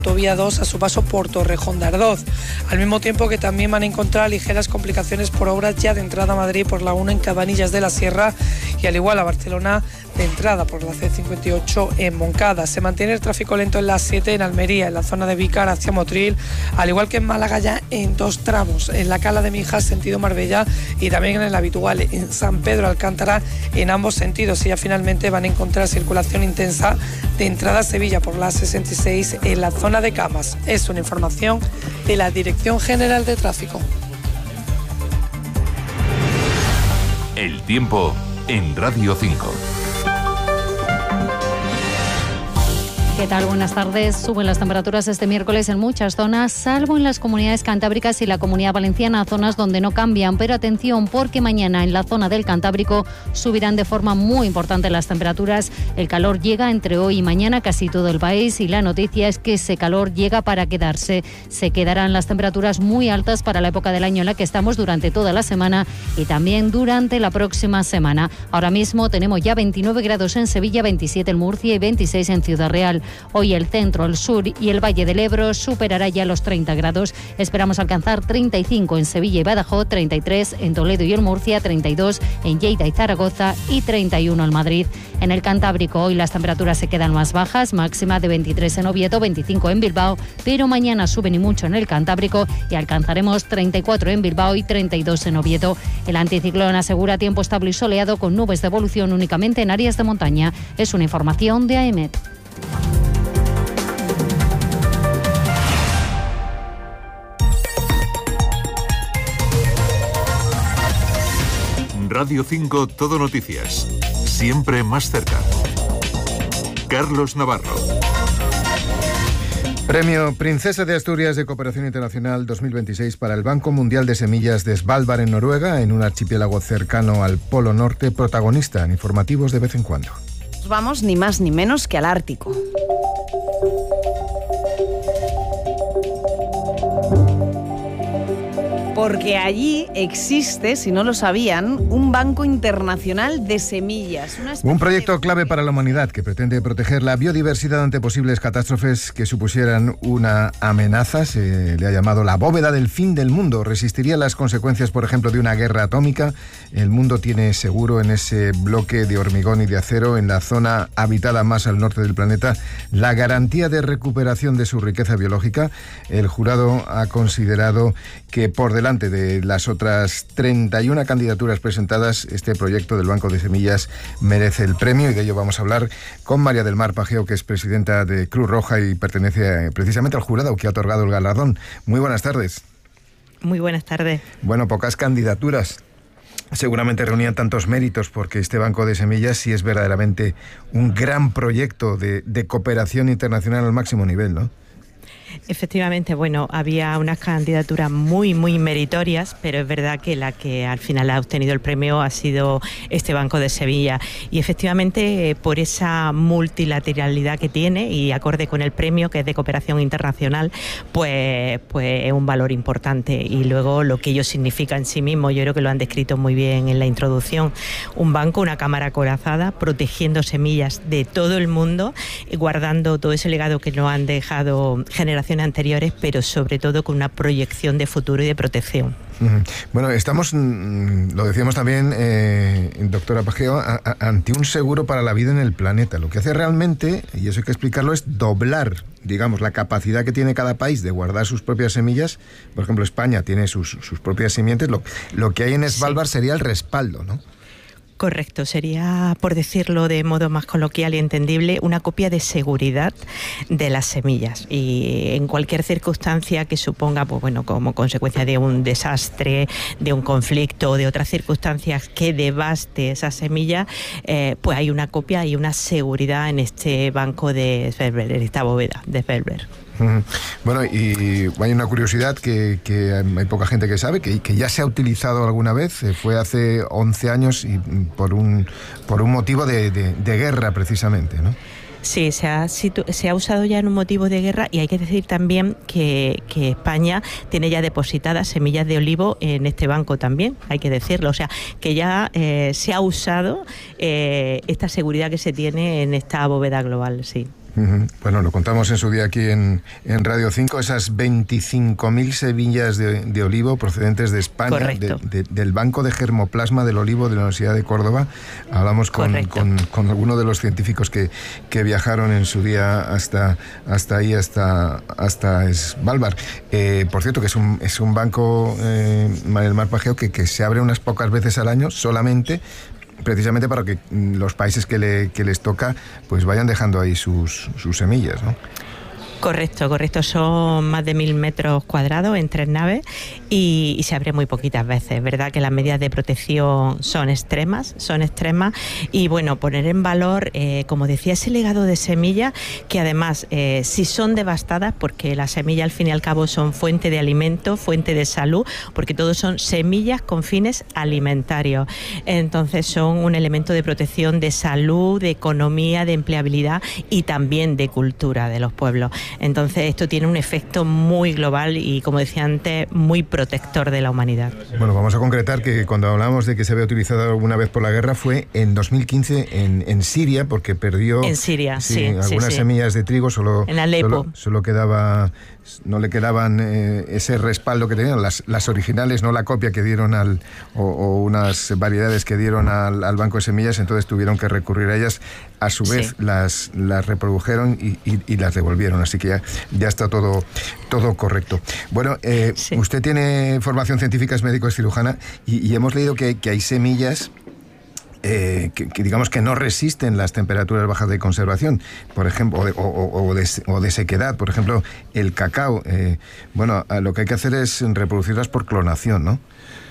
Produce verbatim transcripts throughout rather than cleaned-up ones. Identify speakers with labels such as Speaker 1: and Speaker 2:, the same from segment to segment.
Speaker 1: Autovía dos a su paso por Torrejón de Ardoz, al mismo tiempo que también van a encontrar ligeras complicaciones por obras ya de entrada a Madrid por la uno en Cabanillas de la Sierra y al igual a Barcelona de entrada por la ce cincuenta y ocho en Moncada. Se mantiene el tráfico lento en la siete en Almería, en la zona de Vícar hacia Motril, al igual que en Málaga ya en dos tramos, en la Cala de Mijas sentido Marbella y también en el habitual en San Pedro Alcántara en ambos sentidos. Y ya finalmente van a encontrar circulación intensa de entrada a Sevilla por la sesenta y seis en la zona de Camas. Es una información de la Dirección General de Tráfico.
Speaker 2: El tiempo en Radio cinco.
Speaker 3: ¿Qué tal? Buenas tardes. Suben las temperaturas este miércoles en muchas zonas, salvo en las comunidades cantábricas y la Comunidad Valenciana, zonas donde no cambian. Pero atención, porque mañana en la zona del Cantábrico subirán de forma muy importante las temperaturas. El calor llega entre hoy y mañana a casi todo el país y la noticia es que ese calor llega para quedarse. Se quedarán las temperaturas muy altas para la época del año en la que estamos durante toda la semana y también durante la próxima semana. Ahora mismo tenemos ya veintinueve grados en Sevilla, veintisiete en Murcia y veintiséis en Ciudad Real. Hoy el centro, el sur y el Valle del Ebro superará ya los treinta grados. Esperamos alcanzar treinta y cinco en Sevilla y Badajoz, treinta y tres en Toledo y en Murcia, treinta y dos en Lleida y Zaragoza y treinta y uno en Madrid. En el Cantábrico hoy las temperaturas se quedan más bajas, máxima de veintitrés en Oviedo, veinticinco en Bilbao, pero mañana suben y mucho en el Cantábrico y alcanzaremos treinta y cuatro en Bilbao y treinta y dos en Oviedo. El anticiclón asegura tiempo estable y soleado con nubes de evolución únicamente en áreas de montaña. Es una información de A E M E T.
Speaker 2: Radio cinco Todo Noticias. Siempre más cerca. Carlos Navarro.
Speaker 4: Premio Princesa de Asturias de Cooperación Internacional dos mil veintiséis para el Banco Mundial de Semillas de Svalbard en Noruega, en un archipiélago cercano al Polo Norte, protagonista en informativos de vez en cuando.
Speaker 5: Vamos ni más ni menos que al Ártico. Porque allí existe, si no lo sabían, un banco internacional de semillas.
Speaker 4: Un proyecto clave para la humanidad que pretende proteger la biodiversidad ante posibles catástrofes que supusieran una amenaza. Se le ha llamado la bóveda del fin del mundo. Resistiría las consecuencias, por ejemplo, de una guerra atómica. El mundo tiene seguro en ese bloque de hormigón y de acero, en la zona habitada más al norte del planeta, la garantía de recuperación de su riqueza biológica. El jurado ha considerado que por delante de las otras treinta y una candidaturas presentadas, este proyecto del Banco de Semillas merece el premio, y de ello vamos a hablar con María del Mar Pajeo, que es presidenta de Cruz Roja y pertenece precisamente al jurado que ha otorgado el galardón. Muy buenas tardes.
Speaker 6: Muy buenas tardes.
Speaker 4: Bueno, pocas candidaturas seguramente reunían tantos méritos, porque este Banco de Semillas sí es verdaderamente un gran proyecto de, de cooperación internacional al máximo nivel, ¿no?
Speaker 6: Efectivamente, bueno, había unas candidaturas muy, muy meritorias, pero es verdad que la que al final ha obtenido el premio ha sido este Banco de Sevilla. Y efectivamente, por esa multilateralidad que tiene y acorde con el premio, que es de cooperación internacional, pues, pues es un valor importante. Y luego lo que ello significa en sí mismo, yo creo que lo han descrito muy bien en la introducción. Un banco, una cámara acorazada, protegiendo semillas de todo el mundo, guardando todo ese legado que nos han dejado generaciones anteriores, pero sobre todo con una proyección de futuro y de protección.
Speaker 4: Bueno, estamos, lo decíamos también, eh, doctora Pajeo, a, a, ante un seguro para la vida en el planeta. Lo que hace realmente, y eso hay que explicarlo, es doblar, digamos, la capacidad que tiene cada país de guardar sus propias semillas. Por ejemplo, España tiene sus, sus propias simientes. Lo, lo que hay en Svalbard sí. sería el respaldo, ¿no?
Speaker 6: Correcto, sería, por decirlo de modo más coloquial y entendible, una copia de seguridad de las semillas. Y en cualquier circunstancia que suponga, pues bueno, como consecuencia de un desastre, de un conflicto o de otras circunstancias que devaste esa semilla, eh, pues hay una copia y una seguridad en este banco de Svalbard, en esta bóveda de Svalbard.
Speaker 4: Bueno, y hay una curiosidad que, que hay poca gente que sabe, que, que ya se ha utilizado alguna vez. Fue hace once años y por un, por un motivo de, de, de guerra, precisamente, ¿no?
Speaker 6: Sí, se ha, se ha usado ya en un motivo de guerra, y hay que decir también que, que España tiene ya depositadas semillas de olivo en este banco también, hay que decirlo. O sea, que ya eh, se ha usado eh, esta seguridad que se tiene en esta bóveda global, sí.
Speaker 4: Uh-huh. Bueno, lo contamos en su día aquí en, en Radio cinco, esas veinticinco mil semillas de, de olivo procedentes de España, de, de, del Banco de Germoplasma del Olivo de la Universidad de Córdoba. Hablamos con, con, con algunos de los científicos que, que viajaron en su día hasta, hasta ahí, hasta, hasta Svalbard. Eh, por cierto, que es un, es un banco, eh, María del Mar Pajeo, que, que se abre unas pocas veces al año solamente, precisamente para que los países que, le, que les toca pues vayan dejando ahí sus, sus semillas, ¿no?
Speaker 6: Correcto, correcto. Son más de mil metros cuadrados en tres naves y, y se abre muy poquitas veces. Es verdad que las medidas de protección son extremas, son extremas y bueno, poner en valor, eh, como decía, ese legado de semillas que además, eh, si son devastadas, porque las semillas al fin y al cabo son fuente de alimento, fuente de salud, porque todos son semillas con fines alimentarios. Entonces son un elemento de protección de salud, de economía, de empleabilidad y también de cultura de los pueblos. Entonces esto tiene un efecto muy global y, como decía antes, muy protector de la humanidad.
Speaker 4: Bueno, vamos a concretar que cuando hablamos de que se había utilizado alguna vez por la guerra fue en dos mil quince en, en Siria, porque perdió
Speaker 6: en Siria, sí, sí,
Speaker 4: algunas
Speaker 6: sí, sí.
Speaker 4: semillas de trigo, solo,
Speaker 6: en Alepo.
Speaker 4: solo, solo quedaba... no le quedaban eh, ese respaldo que tenían las, las originales, no la copia que dieron al o, o unas variedades que dieron al, al banco de semillas, entonces tuvieron que recurrir a ellas, a su vez sí. las, las reprodujeron y, y, y las devolvieron, así que ya, ya está todo, todo correcto. Bueno, eh, sí. usted tiene formación científica, es médico, es cirujana, y, y hemos leído que, que hay semillas Eh, que, que digamos que no resisten las temperaturas bajas de conservación, por ejemplo, o de, o, o de, o de sequedad, por ejemplo, el cacao. Eh, bueno, lo que hay que hacer es reproducirlas por clonación, ¿no?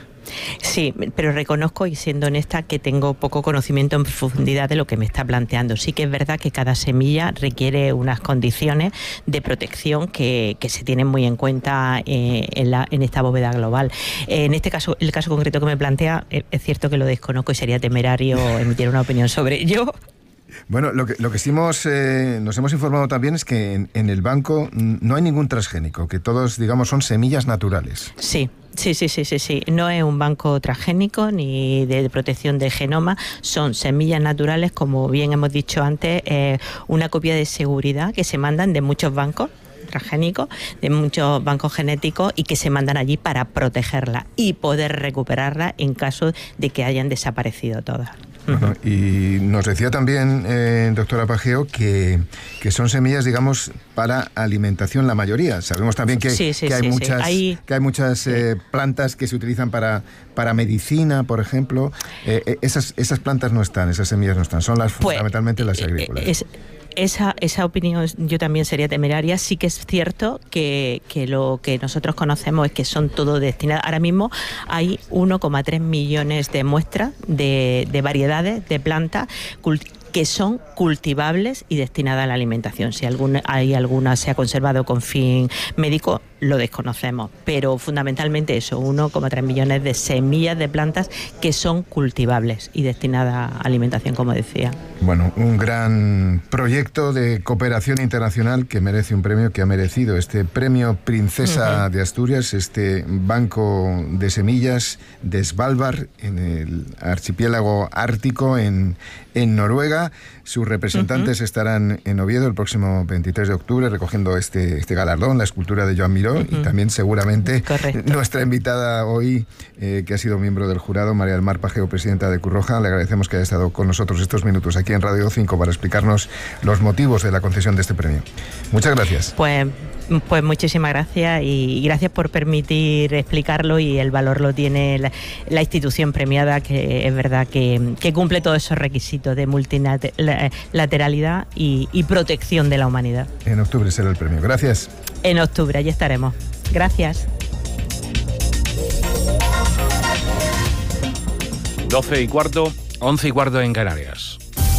Speaker 6: Sí, pero reconozco, y siendo honesta, que tengo poco conocimiento en profundidad de lo que me está planteando. Sí que es verdad que cada semilla requiere unas condiciones de protección que, que se tienen muy en cuenta eh, en, la, en esta bóveda global. Eh, en este caso, el caso concreto que me plantea, eh, es cierto que lo desconozco y sería temerario emitir una opinión sobre ello.
Speaker 4: Bueno, lo que, lo que sí hemos, eh, nos hemos informado también es que en, en el banco no hay ningún transgénico, que todos, digamos, son semillas naturales.
Speaker 6: Sí. Sí, sí, sí, sí, sí. No es un banco transgénico ni de protección del genoma, son semillas naturales, como bien hemos dicho antes, eh, una copia de seguridad que se mandan de muchos bancos transgénicos, de muchos bancos genéticos y que se mandan allí para protegerla y poder recuperarla en caso de que hayan desaparecido todas.
Speaker 4: Bueno, y nos decía también, eh, doctora Pajeo, que, que son semillas, digamos, para alimentación la mayoría. Sabemos también que,
Speaker 6: sí, sí,
Speaker 4: que, hay,
Speaker 6: sí,
Speaker 4: muchas,
Speaker 6: sí. Hay...
Speaker 4: que hay muchas eh, plantas que se utilizan para, para medicina, por ejemplo. Eh, esas, esas plantas no están, esas semillas no están, son las pues, fundamentalmente las agrícolas.
Speaker 6: Es, Esa, esa opinión yo también sería temeraria. Sí que es cierto que, que lo que nosotros conocemos es que son todo destinadas. Ahora mismo hay uno coma tres millones de muestras de, de variedades de plantas que son cultivables y destinadas a la alimentación. Si alguna, hay alguna se ha conservado con fin médico, lo desconocemos, pero fundamentalmente eso, uno coma tres millones de semillas de plantas que son cultivables y destinadas a alimentación, como decía.
Speaker 4: Bueno, un gran proyecto de cooperación internacional que merece un premio, que ha merecido este premio Princesa uh-huh. de Asturias, este banco de semillas de Svalbard, en el archipiélago ártico, en, en Noruega. Sus representantes uh-huh. estarán en Oviedo el próximo veintitrés de octubre recogiendo este, este galardón, la escultura de Joan Miró, uh-huh. y también seguramente
Speaker 6: Correcto.
Speaker 4: nuestra invitada hoy, eh, que ha sido miembro del jurado, María del Mar Pajeo, presidenta de Cruz Roja. Le agradecemos que haya estado con nosotros estos minutos aquí en Radio cinco para explicarnos los motivos de la concesión de este premio. Muchas gracias.
Speaker 6: Pues, pues muchísimas gracias y gracias por permitir explicarlo, y el valor lo tiene la, la institución premiada, que es verdad que, que cumple todos esos requisitos de multilateralidad y, y protección de la humanidad.
Speaker 4: En octubre será el premio. Gracias.
Speaker 6: En octubre, allí estaremos. Gracias.
Speaker 7: doce y cuarto, once y cuarto en Canarias.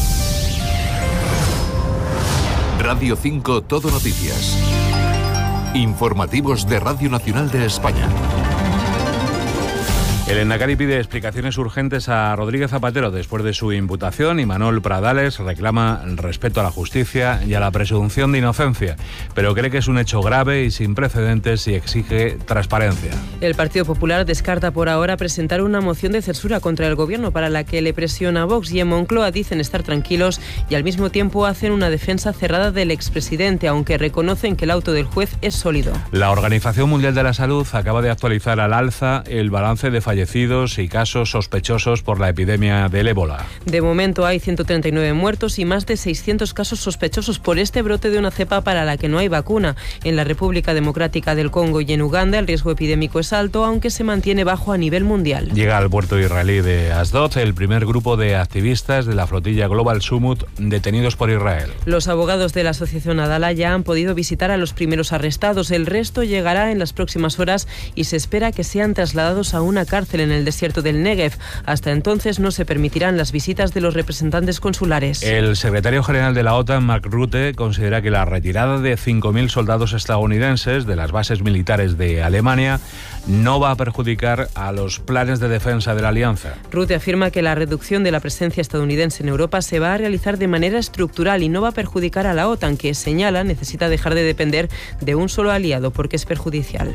Speaker 2: Radio cinco Todo Noticias. Informativos de Radio Nacional de España.
Speaker 7: El Endacari pide explicaciones urgentes a Rodríguez Zapatero después de su imputación y Manuel Pradales reclama respeto a la justicia y a la presunción de inocencia, pero cree que es un hecho grave y sin precedentes y exige transparencia.
Speaker 8: El Partido Popular descarta por ahora presentar una moción de censura contra el Gobierno para la que le presiona Vox, y en Moncloa dicen estar tranquilos y al mismo tiempo hacen una defensa cerrada del expresidente, aunque reconocen que el auto del juez es sólido.
Speaker 7: La Organización Mundial de la Salud acaba de actualizar al alza el balance de fallecidos y casos sospechosos por la epidemia del ébola.
Speaker 8: De momento hay ciento treinta y nueve muertos y más de seiscientos casos sospechosos por este brote de una cepa para la que no hay vacuna. En la República Democrática del Congo y en Uganda el riesgo epidémico es alto, aunque se mantiene bajo a nivel mundial.
Speaker 7: Llega al puerto israelí de Asdod el primer grupo de activistas de la flotilla Global Summit detenidos por Israel.
Speaker 8: Los abogados de la asociación Adala ya han podido visitar a los primeros arrestados. El resto llegará en las próximas horas y se espera que sean trasladados a una cárcel en el desierto del Negev. Hasta entonces no se permitirán las visitas de los representantes consulares.
Speaker 7: El secretario general de la OTAN, Mark Rutte, considera que la retirada de cinco mil soldados estadounidenses de las bases militares de Alemania no va a perjudicar a los planes de defensa de la alianza.
Speaker 8: Rutte afirma que la reducción de la presencia estadounidense en Europa se va a realizar de manera estructural y no va a perjudicar a la OTAN, que señala necesita dejar de depender de un solo aliado porque es perjudicial.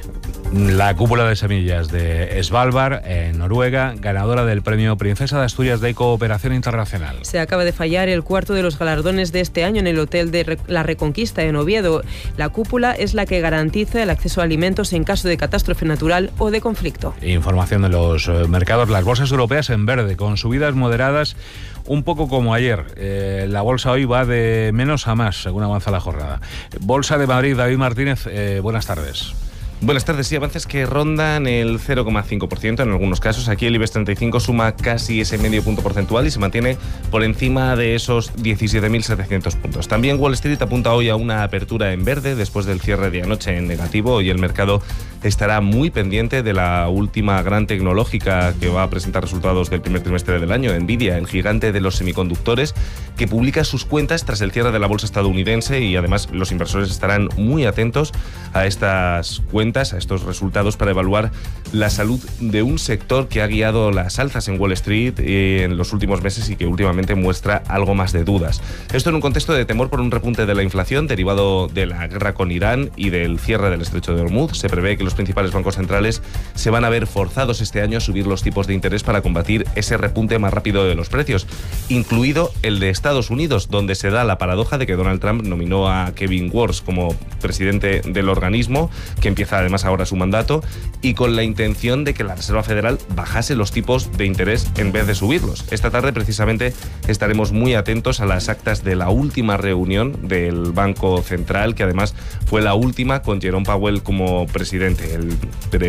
Speaker 7: La cúpula de semillas de Svalbard, en Noruega, ganadora del premio Princesa de Asturias de Cooperación Internacional.
Speaker 8: Se acaba de fallar el cuarto de los galardones de este año en el Hotel de La Reconquista en Oviedo. La cúpula es la que garantiza el acceso a alimentos en caso de catástrofe natural o de conflicto.
Speaker 7: Información de los mercados. Las bolsas europeas en verde, con subidas moderadas, un poco como ayer. Eh, la bolsa hoy va de menos a más, según avanza la jornada. Bolsa de Madrid, David Martínez, eh, buenas tardes.
Speaker 9: Buenas tardes, sí, avances que rondan el cero coma cinco por ciento en algunos casos. Aquí el IBEX treinta y cinco suma casi ese medio punto porcentual y se mantiene por encima de esos diecisiete mil setecientos puntos. También Wall Street apunta hoy a una apertura en verde después del cierre de anoche en negativo, y el mercado estará muy pendiente de la última gran tecnológica que va a presentar resultados del primer trimestre del año, Nvidia, el gigante de los semiconductores, que publica sus cuentas tras el cierre de la bolsa estadounidense, y además los inversores estarán muy atentos a estas cuentas, a estos resultados, para evaluar la salud de un sector que ha guiado las alzas en Wall Street en los últimos meses y que últimamente muestra algo más de dudas. Esto en un contexto de temor por un repunte de la inflación derivado de la guerra con Irán y del cierre del estrecho de Hormuz. Se prevé que los principales bancos centrales se van a ver forzados este año a subir los tipos de interés para combatir ese repunte más rápido de los precios, incluido el de Estados Unidos, donde se da la paradoja de que Donald Trump nominó a Kevin Warsh como presidente del organismo, que empieza además ahora su mandato, y con la intención de que la Reserva Federal bajase los tipos de interés en vez de subirlos. Esta tarde precisamente estaremos muy atentos a las actas de la última reunión del Banco Central, que además fue la última con Jerome Powell como presidente, el,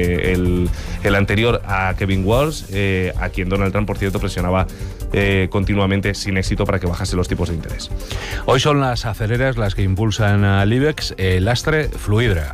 Speaker 9: el, el anterior a Kevin Warsh, eh, a quien Donald Trump, por cierto, presionaba eh, continuamente sin éxito para que bajase los tipos de interés.
Speaker 7: Hoy son las aceleras las que impulsan al IBEX, el lastre Fluidra.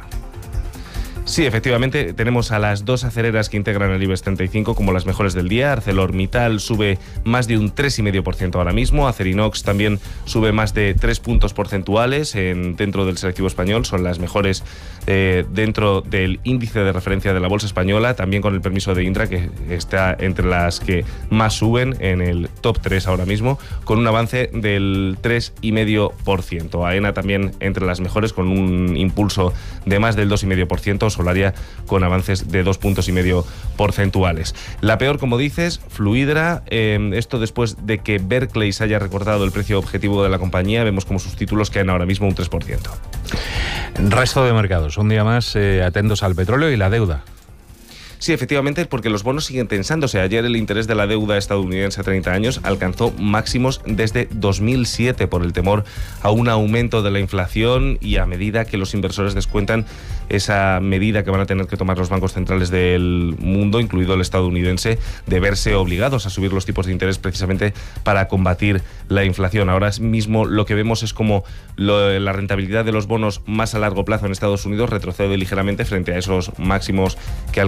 Speaker 9: Sí, efectivamente, tenemos a las dos acereras que integran el IBEX treinta y cinco como las mejores del día. ArcelorMittal sube más de un tres coma cinco por ciento ahora mismo. Acerinox también sube más de tres puntos porcentuales en, dentro del selectivo español. Son las mejores eh, dentro del índice de referencia de la bolsa española, también con el permiso de Indra, que está entre las que más suben en el top tres ahora mismo, con un avance del tres coma cinco por ciento. AENA también entre las mejores, con un impulso de más del dos coma cinco por ciento. Solaria con avances de dos puntos y medio porcentuales. La peor, como dices, Fluidra. Eh, esto después de que Berkeley se haya recortado el precio objetivo de la compañía. Vemos como sus títulos caen ahora mismo un tres por ciento.
Speaker 7: Resto de mercados, un día más eh, atentos al petróleo y la deuda.
Speaker 9: Sí, efectivamente, porque los bonos siguen tensándose. Ayer el interés de la deuda estadounidense a treinta años alcanzó máximos desde dos mil siete por el temor a un aumento de la inflación y a medida que los inversores descuentan esa medida que van a tener que tomar los bancos centrales del mundo, incluido el estadounidense, de verse obligados a subir los tipos de interés precisamente para combatir la inflación. Ahora mismo lo que vemos es como lo, la rentabilidad de los bonos más a largo plazo en Estados Unidos retrocede ligeramente frente a esos máximos que alcanzó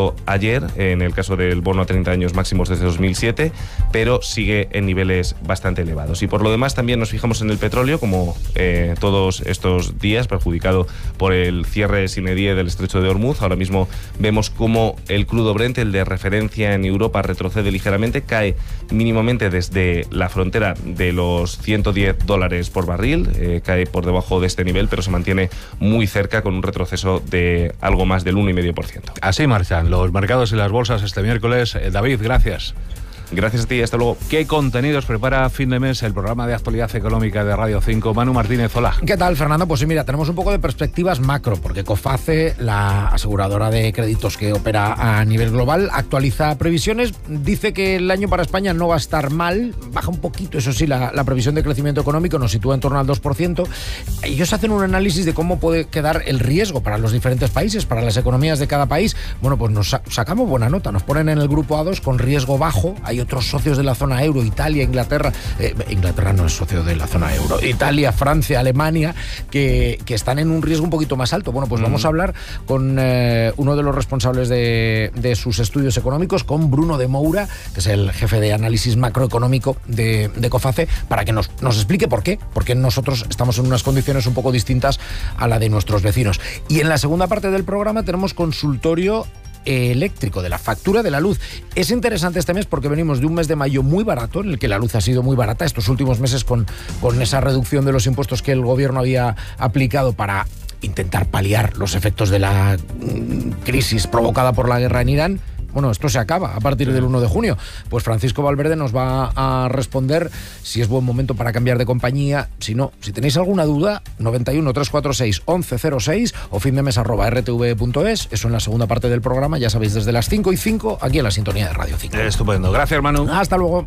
Speaker 9: cero ayer, en el caso del bono a treinta años máximos desde dos mil siete, pero sigue en niveles bastante elevados. Y por lo demás también nos fijamos en el petróleo, como eh, todos estos días, perjudicado por el cierre sine die del estrecho de Hormuz. Ahora mismo vemos cómo el crudo Brent, el de referencia en Europa, retrocede ligeramente, cae mínimamente desde la frontera de los ciento diez dólares por barril, eh, cae por debajo de este nivel, pero se mantiene muy cerca con un retroceso de algo más del uno coma cinco por ciento.
Speaker 7: Así marchan los mercados y las bolsas este miércoles. Eh, David, gracias.
Speaker 9: Gracias a ti, hasta luego.
Speaker 7: ¿Qué contenidos prepara a fin de mes el programa de actualidad económica de Radio cinco? Manu Martínez, hola.
Speaker 10: ¿Qué tal, Fernando? Pues sí, mira, tenemos un poco de perspectivas macro, porque COFACE, la aseguradora de créditos que opera a nivel global, actualiza previsiones. Dice que el año para España no va a estar mal, baja un poquito, eso sí, la, la previsión de crecimiento económico nos sitúa en torno al dos por ciento. Ellos hacen un análisis de cómo puede quedar el riesgo para los diferentes países, para las economías de cada país. Bueno, pues nos sacamos buena nota, nos ponen en el grupo A dos con riesgo bajo. Hay otros socios de la zona euro, Italia, Inglaterra, eh, Inglaterra no es socio de la zona euro, Italia, Francia, Alemania, que, que están en un riesgo un poquito más alto. Bueno, pues mm. vamos a hablar con eh, uno de los responsables de, de sus estudios económicos, con Bruno de Moura, que es el jefe de análisis macroeconómico de, de COFACE, para que nos, nos explique por qué, porque nosotros estamos en unas condiciones un poco distintas a la de nuestros vecinos. Y en la segunda parte del programa tenemos consultorio eléctrico, de la factura de la luz. Es interesante este mes porque venimos de un mes de mayo muy barato, en el que la luz ha sido muy barata estos últimos meses, con, con esa reducción de los impuestos que el gobierno había aplicado para intentar paliar los efectos de la mm, crisis provocada por la guerra en Irán. Bueno, esto se acaba a partir del uno de junio. Pues Francisco Valverde nos va a responder si es buen momento para cambiar de compañía. Si no, si tenéis alguna duda, noventa y uno, trescientos cuarenta y seis, once cero seis o findemes arroba r t v punto es. Eso en la segunda parte del programa, ya sabéis, desde las cinco y cinco, aquí en la sintonía de Radio cinco.
Speaker 7: Estupendo. Gracias, Manu.
Speaker 10: Hasta luego.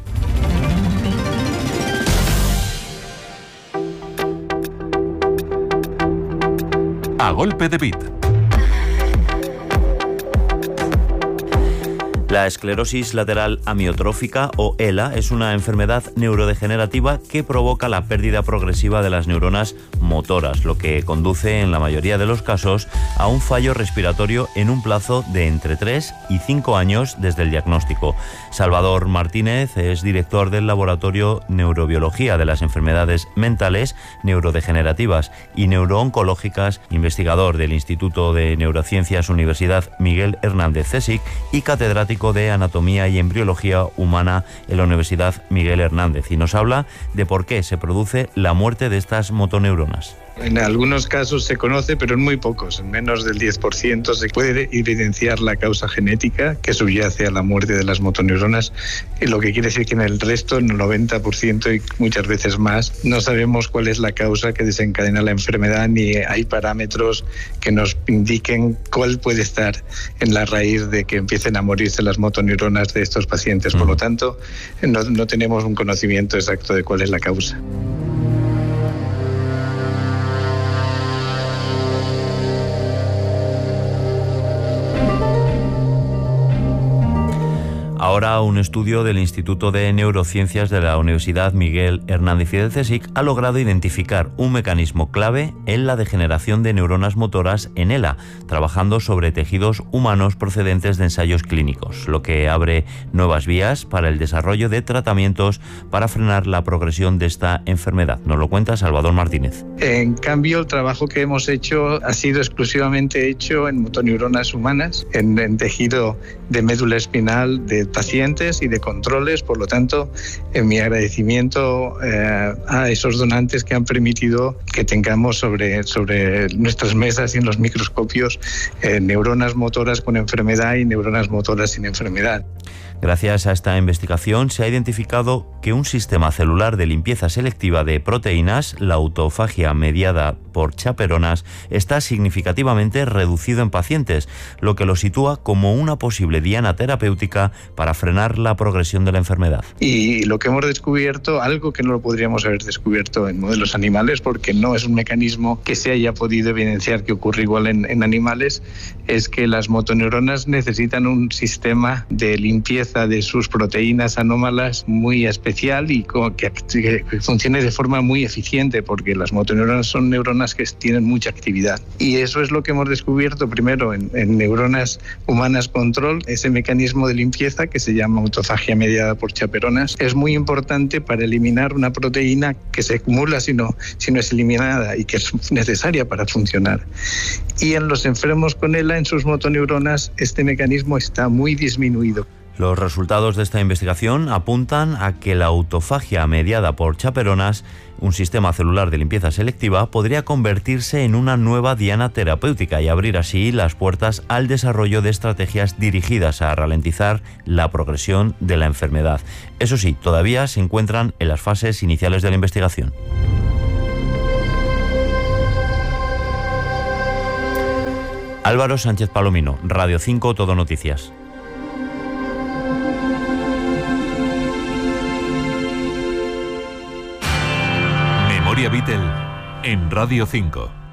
Speaker 2: A golpe de beat.
Speaker 11: La esclerosis lateral amiotrófica, o ELA, es una enfermedad neurodegenerativa que provoca la pérdida progresiva de las neuronas motoras, lo que conduce en la mayoría de los casos a un fallo respiratorio en un plazo de entre tres y cinco años desde el diagnóstico. Salvador Martínez es director del Laboratorio Neurobiología de las Enfermedades Mentales, Neurodegenerativas y Neurooncológicas, investigador del Instituto de Neurociencias Universidad Miguel Hernández CSIC y catedrático de Anatomía y Embriología Humana en la Universidad Miguel Hernández, y nos habla de por qué se produce la muerte de estas motoneuronas.
Speaker 12: En algunos casos se conoce, pero en muy pocos, en menos del diez por ciento se puede evidenciar la causa genética que subyace a la muerte de las motoneuronas, y lo que quiere decir que en el resto, en el noventa por ciento y muchas veces más, no sabemos cuál es la causa que desencadena la enfermedad, ni hay parámetros que nos indiquen cuál puede estar en la raíz de que empiecen a morirse las motoneuronas de estos pacientes. Por lo tanto, no, no tenemos un conocimiento exacto de cuál es la causa.
Speaker 11: Ahora, un estudio del Instituto de Neurociencias de la Universidad Miguel Hernández y del CSIC ha logrado identificar un mecanismo clave en la degeneración de neuronas motoras en ELA, trabajando sobre tejidos humanos procedentes de ensayos clínicos, lo que abre nuevas vías para el desarrollo de tratamientos para frenar la progresión de esta enfermedad. Nos lo cuenta Salvador Martínez.
Speaker 12: En cambio, el trabajo que hemos hecho ha sido exclusivamente hecho en motoneuronas humanas, en, en tejido de médula espinal de pacientes y de controles. Por lo tanto, en mi agradecimiento eh, a esos donantes que han permitido que tengamos sobre, sobre nuestras mesas y en los microscopios eh, neuronas motoras con enfermedad y neuronas motoras sin enfermedad.
Speaker 11: Gracias a esta investigación se ha identificado que un sistema celular de limpieza selectiva de proteínas, la autofagia mediada por chaperonas, está significativamente reducido en pacientes, lo que lo sitúa como una posible diana terapéutica para frenar la progresión de la enfermedad.
Speaker 12: Y lo que hemos descubierto, algo que no lo podríamos haber descubierto en modelos animales, porque no es un mecanismo que se haya podido evidenciar que ocurre igual en, en animales, es que las motoneuronas necesitan un sistema de limpieza limpieza de sus proteínas anómalas muy especial y que, que funcione de forma muy eficiente, porque las motoneuronas son neuronas que tienen mucha actividad. Y eso es lo que hemos descubierto primero en, en neuronas humanas control. Ese mecanismo de limpieza, que se llama autofagia mediada por chaperonas, es muy importante para eliminar una proteína que se acumula si no, si no es eliminada y que es necesaria para funcionar. Y en los enfermos con ELA, en sus motoneuronas, este mecanismo está muy disminuido.
Speaker 11: Los resultados de esta investigación apuntan a que la autofagia mediada por chaperonas, un sistema celular de limpieza selectiva, podría convertirse en una nueva diana terapéutica y abrir así las puertas al desarrollo de estrategias dirigidas a ralentizar la progresión de la enfermedad. Eso sí, todavía se encuentran en las fases iniciales de la investigación. Álvaro Sánchez Palomino, Radio cinco, Todo Noticias.
Speaker 2: Memoria Beatle en Radio cinco.